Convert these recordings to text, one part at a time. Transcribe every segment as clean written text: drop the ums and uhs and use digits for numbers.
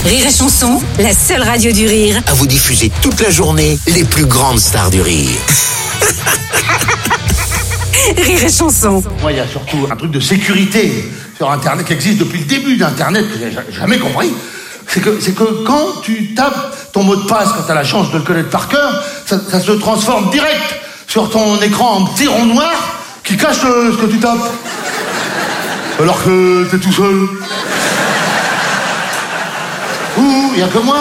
Rire et Chanson, la seule radio du rire. À vous diffuser toute la journée les plus grandes stars du rire. Rire et Chanson. Moi, il y a surtout un truc de sécurité sur Internet qui existe depuis le début d'Internet que j'ai jamais compris. C'est que quand tu tapes ton mot de passe, quand tu as la chance de le connaître par cœur, ça se transforme direct sur ton écran en petit rond noir qui cache ce que tu tapes. Alors que t'es tout seul. Il y a que moi.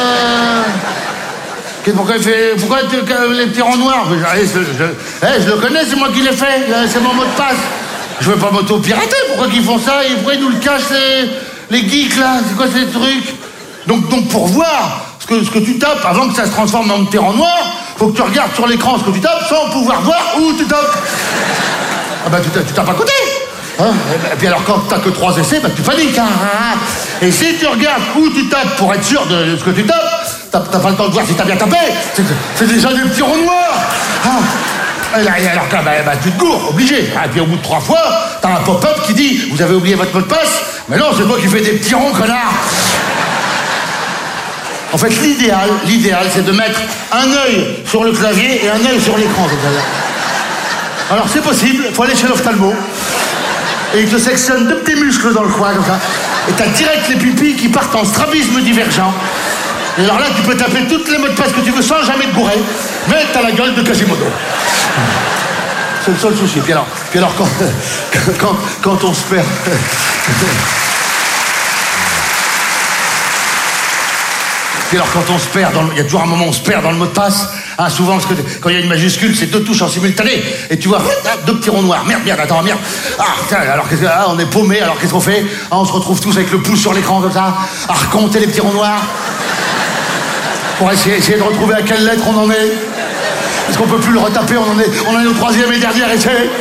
Pourquoi les petits ronds noirs? Je le connais, c'est moi qui l'ai fait. C'est mon mot de passe. Je veux pas m'auto-pirater. Pourquoi qu'ils font ça? Pourquoi ils nous le cachent, les geeks, là? C'est quoi ces trucs? Donc pour voir ce que tu tapes, avant que ça se transforme en petit rond noir, faut que tu regardes sur l'écran ce que tu tapes sans pouvoir voir où tu tapes. Ah bah tu tapes à côté. Hein? Et puis alors quand t'as que 3 essais, bah tu paniques. Hein? Et si tu regardes où tu tapes pour être sûr de ce que tu tapes, t'as pas le temps de voir si t'as bien tapé. C'est déjà des petits ronds noirs. Hein? Et alors tu te gourres, obligé. Et puis au bout de 3 fois, t'as un pop-up qui dit « Vous avez oublié votre mot de passe ?» Mais non, c'est toi qui fais des petits ronds, connard. En fait, l'idéal, c'est de mettre un œil sur le clavier et un œil sur l'écran. Alors c'est possible, il faut aller chez l'ophtalmo. Et il te sectionne 2 petits muscles dans le coin, comme ça. Et t'as direct les pupilles qui partent en strabisme divergent. Et alors là, tu peux taper toutes les mots de passe que tu veux sans jamais te bourrer. Mais t'as la gueule de Quasimodo. C'est le seul souci. Puis alors quand on se perd... Puis alors quand on se perd, il y a toujours un moment où on se perd dans le mot de passe. Hein, souvent, parce que quand il y a une majuscule, c'est 2 touches en simultané. Et tu vois, 2 petits ronds noirs. Merde, attends, merde. Alors on est paumé, alors qu'est-ce qu'on fait? On se retrouve tous avec le pouce sur l'écran comme ça, à recompter les petits ronds noirs. Pour essayer de retrouver à quelle lettre on en est. Est-ce qu'on peut plus le retaper? On en est au 3e et dernier essai.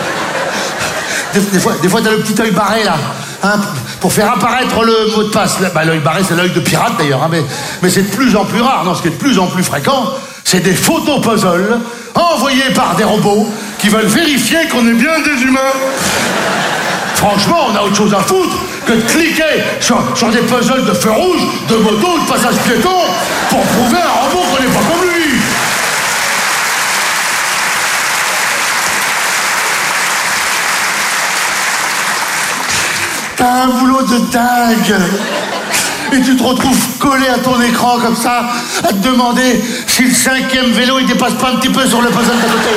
Des fois, t'as le petit œil barré, là. Hein, pour faire apparaître le mot de passe. L'œil barré, c'est l'œil de pirate d'ailleurs, hein, mais c'est de plus en plus rare. Non, ce qui est de plus en plus fréquent, c'est des photos puzzles envoyés par des robots qui veulent vérifier qu'on est bien des humains. Franchement, on a autre chose à foutre que de cliquer sur des puzzles de feu rouge, de moto, de passage piéton pour prouver à un robot qu'on n'est pas comme lui. T'as un boulot de dingue. Et tu te retrouves collé à ton écran comme ça, à te demander si le 5e vélo il dépasse pas un petit peu sur le puzzle d'à côté.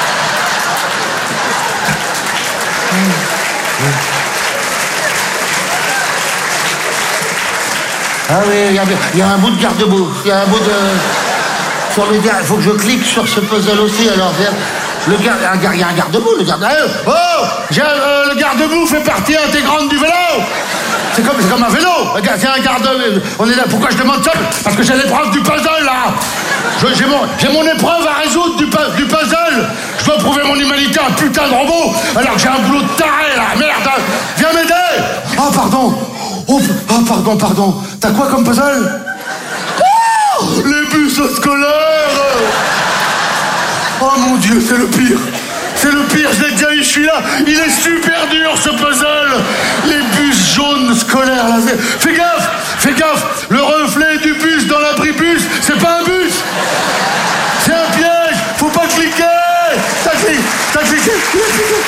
Ah oui, il y a un bout de garde-boue. Il y a un bout de... Sur le garde, il faut que je clique sur ce puzzle aussi, alors... Il y a un garde-boue, le garde-boue. Le garde-boue fait partie intégrante du vélo. C'est comme un vélo. C'est un garde-boue. On est là. Pourquoi je demande ça? Parce que j'ai l'épreuve du puzzle, là. J'ai mon épreuve à résoudre du puzzle. Je dois prouver mon humanité à un putain de robot. Alors que j'ai un boulot de taré, là. Merde. Viens m'aider. Ah, pardon. Pardon. T'as quoi comme puzzle? Les bus scolaires. Oh mon Dieu, c'est le pire. C'est le pire, je l'ai déjà eu, je suis là. Il est super dur, ce puzzle. Les bus jaunes scolaires, là. Fais gaffe. Le reflet du bus dans l'abribus, c'est pas un bus. C'est un piège. Faut pas cliquer. T'as cliqué.